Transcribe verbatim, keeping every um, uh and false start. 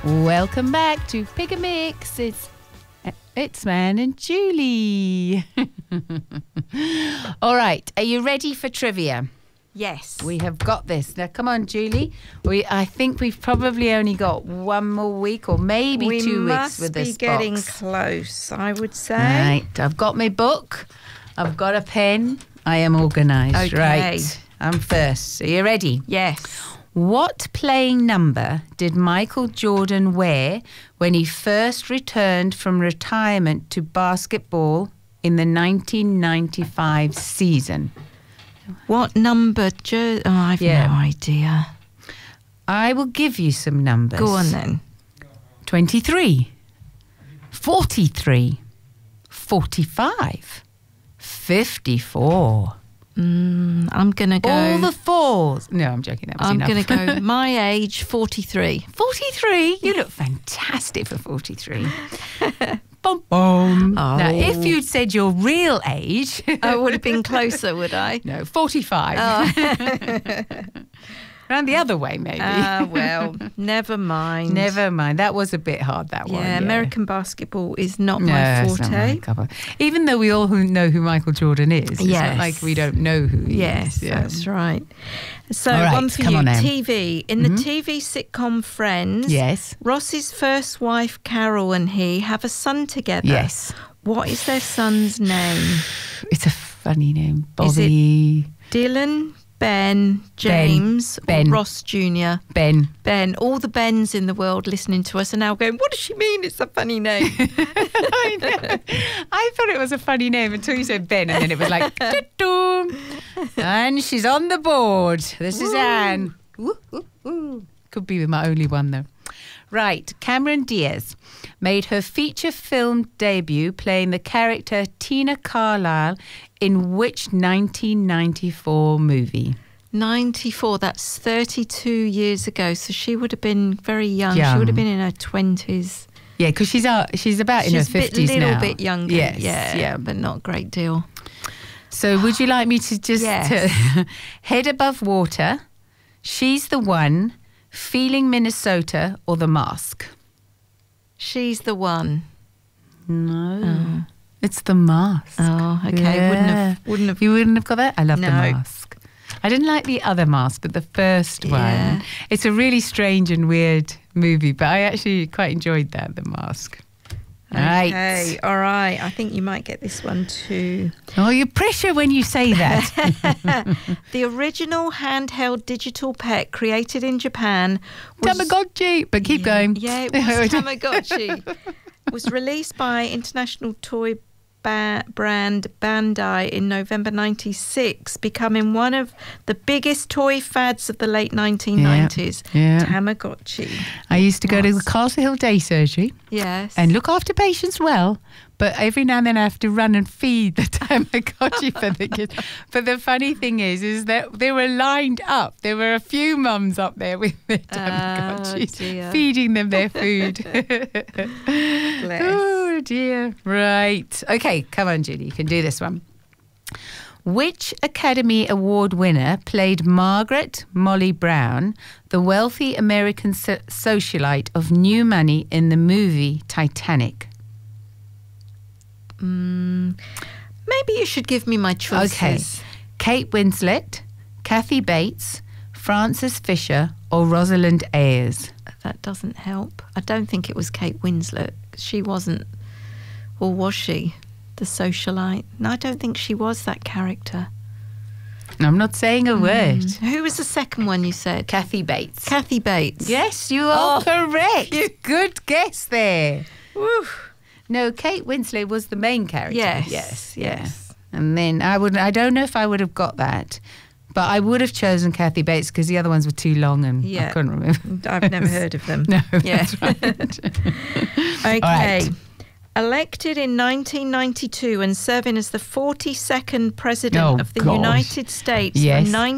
Welcome back to Pick a Mix. It's it's Man and Julie. All right, are you ready for trivia? Yes. We have got this. Now, come on, Julie. We I think we've probably only got one more week or maybe we two weeks with this box. We must be getting box. close, I would say. Right, I've got my book. I've got a pen. I am organised. Okay. Right, I'm first. Are you ready? Yes. What playing number did Michael Jordan wear when he first returned from retirement to basketball in the nineteen ninety-five season? What number? Jer- oh, I've Yeah. no idea. I will give you some numbers. Go on then. twenty-three, forty-three, forty-five, fifty-four. Mm, I'm going to go... All the fours. No, I'm joking. That was I'm enough. going to go my age, forty-three. forty-three? You look fantastic for forty-three. Bum, bum. Oh. Now, if you'd said your real age... I would have been closer, would I? No, forty-five. Oh. Around the other way, maybe. Ah, well, never mind. Never mind. That was a bit hard, that Yeah, one. Yeah, American basketball is not No, my it's not forte. my cup of- Even though we all who know who Michael Jordan is. It's Yes. not like we don't know who he Yes, is. Yeah. that's right. So All right, one for come you, on then. T V. In Mhm. the T V sitcom Friends, Yes. Ross's first wife, Carol, and he have a son together. Yes. What is their son's name? It's a funny name. Is it- Bobby. Dylan, Ben, James, Ben. or Ross Junior? Ben. Ben. All the Bens in the worworld listening to us are now going, what does she mean it's a funny name? I know. I thought it was a funny name until you said Ben, and then it was like, "Doo-doo." And she's on the board. This is Woo. Anne. Woo, woo, woo. Could be my only one, though. Right, Cameron Diaz made her feature film debut playing the character Tina Carlisle in which nineteen ninety-four movie? ninety-four, that's thirty-two years ago. So she would have been very young. Young. She would have been in her twenties. Yeah, because she's uh, she's about in her She's a bit, fifties little now. bit younger. Yes, yeah, yeah. but not a great deal. So would you like me to just Yes. uh, Head Above Water, She's the One, Feeling Minnesota, or The Mask? She's the one. No. Oh, It's The Mask. oh okay. Yeah. Wouldn't have. Wouldn't have. You wouldn't have got that? I love The No. Mask. I didn't like the other Mask, but the first Yeah. one. It's a really strange and weird movie, but I actually quite enjoyed that, The Mask. Okay. Right. All right. I think you might get this one too. Oh, you pressure when you say that. The original handheld digital pet created in Japan was Tamagotchi. But keep yeah, going. Yeah, it was Tamagotchi. Was released by international toy ba- brand Bandai in November ninety-six, becoming one of the biggest toy fads of the late nineteen nineties. Yeah. Tamagotchi. I used to go to the Mask. Castle Hill Day Surgery Yes. and look after patients well, but every now and then I have to run and feed the Tamagotchi for the kids. But the funny thing is, is that they were lined up. There were a few mums up there with their Tamagotchis, dear. feeding them their food. Bless. Oh, dear. Right. Okay, come on, Judy. You can do this one. Which Academy Award winner played Margaret Molly Brown, the wealthy American so- socialite of New Money in the movie Titanic? Mm, maybe you should give me my choices. Okay. Kate Winslet, Kathy Bates, Frances Fisher, or Rosalind Ayers? That doesn't help. I don't think it was Kate Winslet. She wasn't, or was she, the socialite? No, I don't think she was that character. I'm not saying a word. Mm. Who was the second one you said? Kathy Bates. Kathy Bates. Yes, you are Oh, correct. phew. Good guess there. Woo. No, Kate Winslet was the main character. Yes, yes, yes. yes. And then I would. I don't know if I would have got that, but I would have chosen Kathy Bates because the other ones were too long and Yeah. I couldn't remember. I've never heard of them. No, Yeah. that's right. Okay. right. Elected in nineteen ninety-two and serving as the forty-second president Oh, of the gosh. United States Yes. from